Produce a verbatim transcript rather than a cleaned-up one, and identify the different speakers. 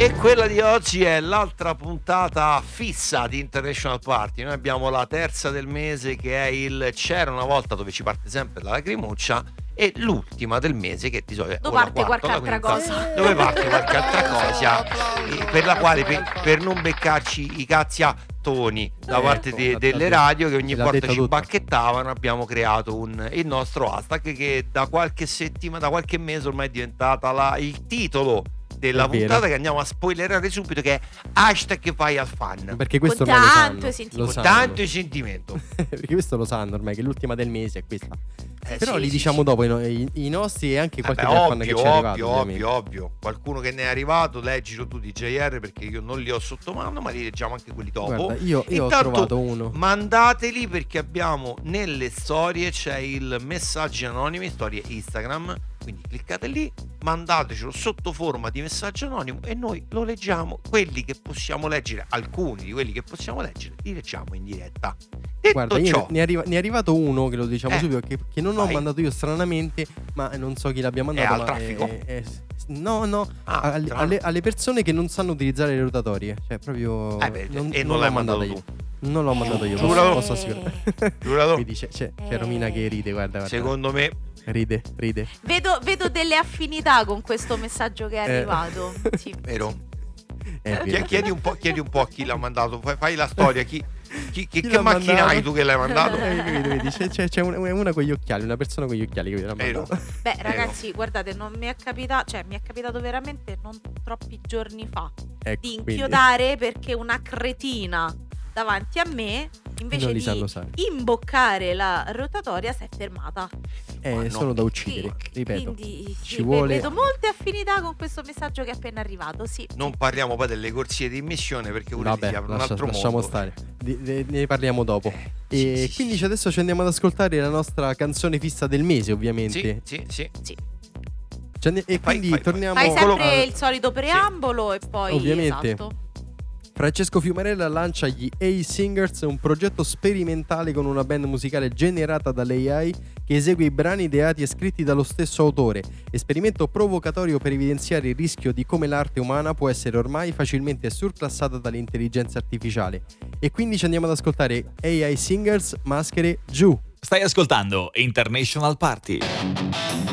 Speaker 1: E quella di oggi è l'altra puntata fissa di International Party. Noi abbiamo la terza del mese che è il C'era una volta, dove ci parte sempre la lacrimuccia, e l'ultima del mese che di solito
Speaker 2: dove parte qualche altra cosa,
Speaker 1: dove parte qualche altra cosa, per la quale per, per non beccarci i cazziatoni da parte de, delle radio che ogni volta ci bacchettavano, abbiamo creato un, il nostro hashtag che da qualche settimana, da qualche mese ormai è diventata la, il titolo della puntata, che andiamo a spoilerare subito, che è hashtag vai al fan,
Speaker 3: perché questo
Speaker 2: con
Speaker 3: ormai
Speaker 2: tanto
Speaker 3: lo sanno, lo
Speaker 1: con
Speaker 3: sanno.
Speaker 1: tanto sentimento
Speaker 3: perché questo lo sanno ormai che l'ultima del mese è questa,
Speaker 1: eh,
Speaker 3: però
Speaker 1: sì,
Speaker 3: li
Speaker 1: sì,
Speaker 3: diciamo
Speaker 1: sì.
Speaker 3: dopo i, i, i nostri e anche qualche
Speaker 1: Vabbè,
Speaker 3: fan che
Speaker 1: ovvio,
Speaker 3: ci è arrivato,
Speaker 1: ovvio,
Speaker 3: ovvio,
Speaker 1: ovvio, ovvio. Qualcuno che ne è arrivato, leggilo tu di J R, perché io non li ho sotto mano, ma li leggiamo anche quelli dopo.
Speaker 3: Guarda, io, io ho
Speaker 1: Intanto
Speaker 3: trovato uno.
Speaker 1: Mandateli, perché abbiamo nelle storie c'è il messaggi anonimi, storie Instagram, quindi cliccate lì, mandatecelo sotto forma di messaggio anonimo e noi lo leggiamo. Quelli che possiamo leggere, alcuni di quelli che possiamo leggere, li leggiamo in diretta. Detto
Speaker 3: Guarda, io
Speaker 1: ciò,
Speaker 3: ne, è arriva, ne è arrivato uno che lo diciamo
Speaker 1: Eh,
Speaker 3: subito, che, che non ho
Speaker 1: vai.
Speaker 3: mandato io stranamente, ma non so chi l'abbia mandato.
Speaker 1: È al
Speaker 3: ma
Speaker 1: traffico?
Speaker 3: è- è- no, no,
Speaker 1: Ah,
Speaker 3: alle,
Speaker 1: strano.
Speaker 3: alle- alle persone che non sanno utilizzare le rotatorie, cioè proprio
Speaker 1: Eh beh, e non
Speaker 3: l'ho
Speaker 1: l'hai
Speaker 3: mandato
Speaker 1: mandato
Speaker 3: io.
Speaker 1: tu.
Speaker 3: Non l'ho mandato io,
Speaker 1: Giuro.
Speaker 3: posso, posso assicurare.
Speaker 1: Giuro.
Speaker 3: Quindi c'è, c'è, c'è Romina che ride, guarda, guarda.
Speaker 1: Secondo me
Speaker 3: Ride, ride.
Speaker 2: vedo, vedo delle affinità con questo messaggio che è
Speaker 3: Eh.
Speaker 2: arrivato. Sì.
Speaker 1: vero.
Speaker 3: È
Speaker 1: Chie-
Speaker 3: vero.
Speaker 1: Chiedi un po', chiedi un po' a chi l'ha mandato, fai, fai la storia, chi, chi, chi-
Speaker 3: Chi
Speaker 1: che
Speaker 3: l'ha
Speaker 1: macchina
Speaker 3: mandato?
Speaker 1: hai tu che l'hai mandato?
Speaker 3: Eh, vedi, vedi, c'è, c'è, c'è una, una con gli occhiali, una persona con gli occhiali che l'ha
Speaker 1: Vero.
Speaker 3: mandato.
Speaker 2: Beh, ragazzi, guardate, non mi è capitato, cioè mi è capitato veramente non troppi giorni fa
Speaker 3: Ecco,
Speaker 2: di
Speaker 3: quindi
Speaker 2: inchiodare perché una cretina davanti a me, invece
Speaker 3: non li
Speaker 2: di
Speaker 3: sanno usare.
Speaker 2: imboccare la rotatoria, si è fermata.
Speaker 3: Eh,
Speaker 1: Ma no.
Speaker 3: sono da uccidere,
Speaker 2: Sì,
Speaker 3: ripeto.
Speaker 2: Quindi
Speaker 3: ci
Speaker 2: sì,
Speaker 3: vuole-
Speaker 2: vedo molte affinità con questo messaggio che è appena arrivato. Sì.
Speaker 1: Non parliamo poi delle corsie di immissione, perché pure lì
Speaker 3: Vabbè,
Speaker 1: si apre un
Speaker 3: lascia-
Speaker 1: altro
Speaker 3: lasciamo
Speaker 1: mondo.
Speaker 3: stare. Di- de- ne parliamo dopo.
Speaker 1: Eh, sì,
Speaker 3: E
Speaker 1: sì,
Speaker 3: quindi
Speaker 1: sì,
Speaker 3: ci- adesso ci andiamo ad ascoltare la nostra canzone fissa del mese, ovviamente.
Speaker 1: Sì, sì, sì.
Speaker 3: Ci andi- e
Speaker 1: Fai-
Speaker 3: quindi
Speaker 1: fai-
Speaker 3: torniamo
Speaker 2: Fai
Speaker 1: Quello-
Speaker 2: sempre il solito preambolo e poi
Speaker 3: Ovviamente.
Speaker 2: esatto.
Speaker 3: Francesco Fiumarella lancia gli A I Singers, un progetto sperimentale con una band musicale generata dall'A I che esegue i brani ideati e scritti dallo stesso autore. Esperimento provocatorio per evidenziare il rischio di come l'arte umana può essere ormai facilmente surclassata dall'intelligenza artificiale. E quindi ci andiamo ad ascoltare A I Singers, Maschere giù.
Speaker 4: Stai ascoltando International Party.